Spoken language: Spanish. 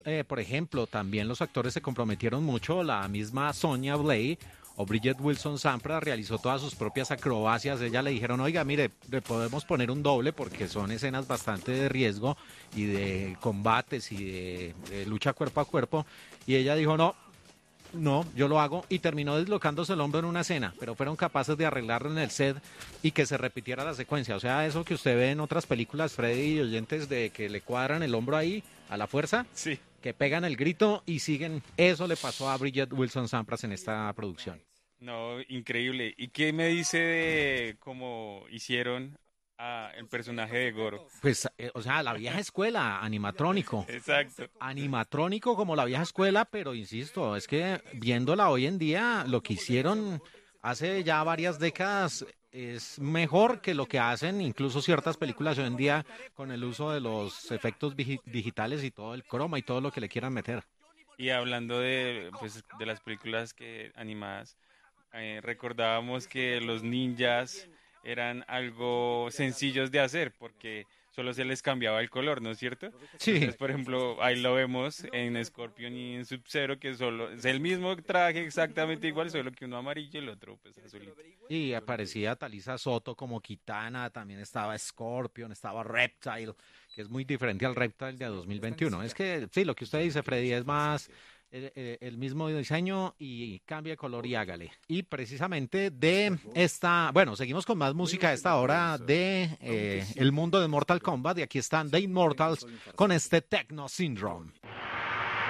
por ejemplo, también los actores se comprometieron mucho. La misma Sonya Blade o Bridget Wilson Sampras realizó todas sus propias acrobacias. Ella le dijeron, oiga, mire, le podemos poner un doble porque son escenas bastante de riesgo y de combates y de lucha cuerpo a cuerpo. Y ella dijo, no, no, yo lo hago, y terminó deslocándose el hombro en una escena, pero fueron capaces de arreglarlo en el set y que se repitiera la secuencia. O sea, eso que usted ve en otras películas, Freddy y oyentes, de que le cuadran el hombro ahí a la fuerza, Sí. que pegan el grito y siguen. Eso le pasó a Bridget Wilson Sampras en esta producción. No, increíble. ¿Y qué me dice de cómo hicieron a el personaje de Goro? Pues, o sea, la vieja escuela, animatrónico. Exacto. Animatrónico como la vieja escuela, pero insisto, es que viéndola hoy en día, lo que hicieron hace ya varias décadas es mejor que lo que hacen incluso ciertas películas hoy en día con el uso de los efectos digitales y todo el croma y todo lo que le quieran meter. Y hablando de, pues, de las películas animadas, recordábamos que los ninjas eran algo sencillos de hacer porque solo se les cambiaba el color, ¿no es cierto? Sí, Entonces, por ejemplo, ahí lo vemos en Scorpion y en Sub-Zero, que solo es el mismo traje exactamente igual, solo que uno amarillo y el otro pues azulito. y aparecía Talisa Soto como Kitana, también estaba Scorpion, estaba Reptile, que es muy diferente al Reptile de 2021. Es que, sí, lo que usted dice, Freddy, es más el mismo diseño y cambia de color y hágale. Y precisamente de esta, bueno, seguimos con más música a esta hora de el mundo de Mortal Kombat, y aquí están The Immortals con este Techno Syndrome.